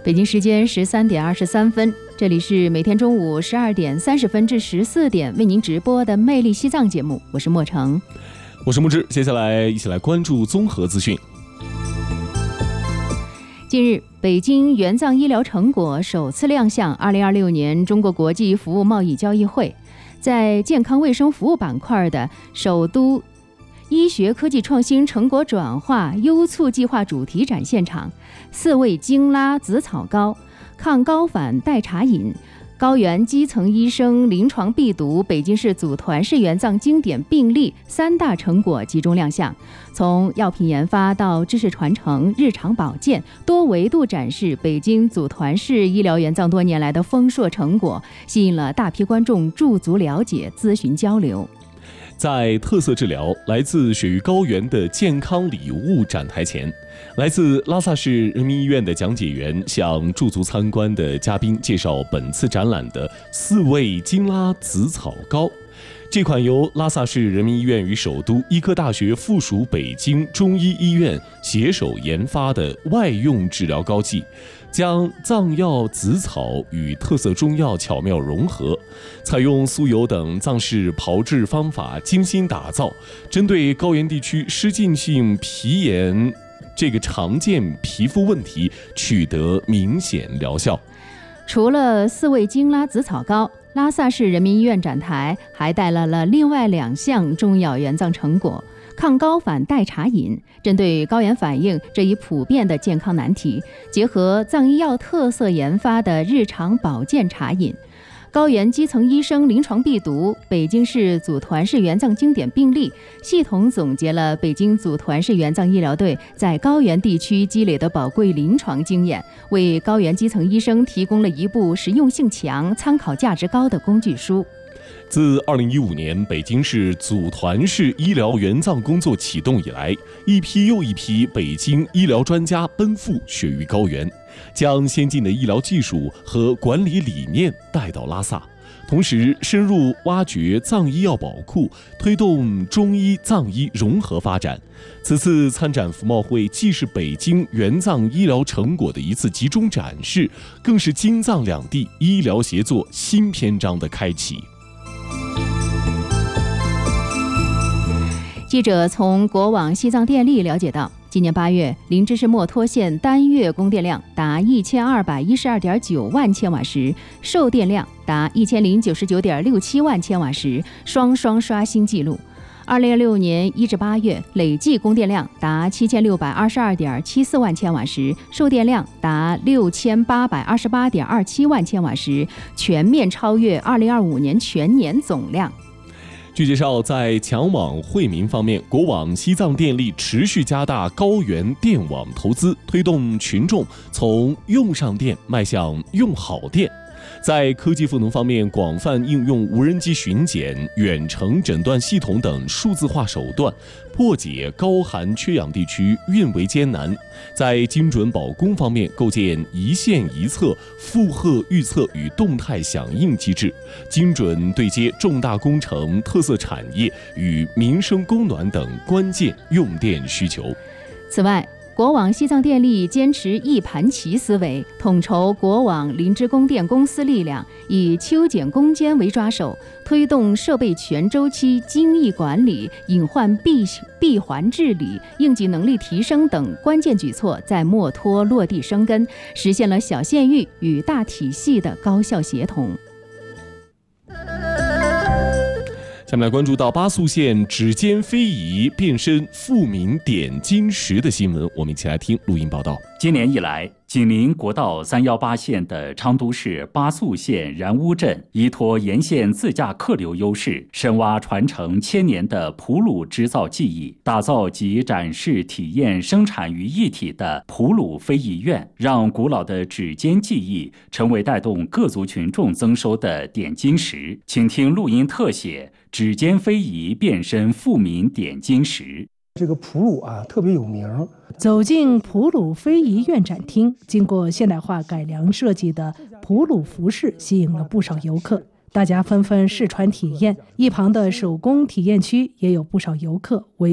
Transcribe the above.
北京时间13:23，这里是每天中午12:30至14点为您直播的《魅力西藏》节目，我是莫成， 我是木之。接下来一起来关注综合资讯。 近日，北京援藏医疗成果首次亮相2026年中国国际服务贸易交易会，在健康卫生服务板块的首都医学科技创新成果转化优促计划主题展现场，4味精拉紫草膏、抗高反代茶饮、高原基层医生临床必读北京市组团式援藏经典病例3大成果集中亮相，从药品研发到知识传承、日常保健，多维度展示北京组团式医疗援藏多年来的丰硕成果，吸引了大批观众驻足了解、咨询交流。 在特色治疗来自雪域高原的健康礼物展台前，来自拉萨市人民医院的讲解员向驻足参观的嘉宾介绍本次展览的4味精拉紫草膏。这款由拉萨市人民医院与首都医科大学附属北京中医医院携手研发的外用治疗膏剂，将藏药紫草与特色中药巧妙融合，采用酥油等藏式炮制方法精心打造，针对高原地区湿浸性皮炎这个常见皮肤问题取得明显疗效。 除了4味精拉紫草膏，拉萨市人民医院展台还带来了另外2项中药援藏成果：抗高反代茶饮，针对高原反应这一普遍的健康难题，结合藏医药特色研发的日常保健茶饮；高原基层医生临床必读北京市组团式援藏经典病例，系统总结了北京组团式援藏医疗队在高原地区积累的宝贵临床经验，为高原基层医生提供了一部实用性强、参考价值高的工具书。 自2015年北京市组团式医疗援藏工作启动以来，一批又一批北京医疗专家奔赴雪域高原，将先进的医疗技术和管理理念带到拉萨，同时深入挖掘藏医药宝库，推动中医藏医融合发展。此次参展服贸会既是北京援藏医疗成果的一次集中展示，更是京藏两地医疗协作新篇章的开启。 记者从国网西藏电力了解到，今年8月，林芝市墨脱县单月供电量达1212.9万千瓦时，售电量达1099.67万千瓦时，双刷新纪录。2016年1至8月，累计供电量达7622.74万千瓦时，售电量达6828.27万千瓦时，全面超越2025年全年总量。 据介绍，在强网惠民方面，国网西藏电力持续加大高原电网投资，推动群众从用上电迈向用好电。在科技赋能方面，广泛应用无人机巡检、远程诊断系统等数字化手段，破解高寒缺氧地区运维艰难。在精准保供方面，构建一线一策、负荷预测与动态响应机制，精准对接重大工程、特色产业与民生供暖等关键用电需求。 此外，国网西藏电力坚持一盘棋思维，统筹国网林芝供电公司力量，以秋检攻坚为抓手，推动设备全周期精益管理、隐患闭环治理、应急能力提升等关键举措在墨脱落地生根，实现了小县域与大体系的高效协同。 下面来关注到巴素县指尖非遗变身富民点金石的新闻，我们一起来听录音报道。 今年以来，紧邻国道318线的昌都市巴素县然乌镇，依托沿线自驾客流优势，深挖传承1000年的普鲁织造技艺，打造集展示、体验、生产于一体的普鲁非遗院，让古老的指尖技艺成为带动各族群众增收的点金石。请听录音特写：指尖非遗变身富民点金石。 这个普鲁特别有名。 走进普鲁非遗院展厅，经过现代化改良设计的普鲁服饰吸引了不少游客，大家纷纷试穿体验。一旁的手工体验区也有不少游客围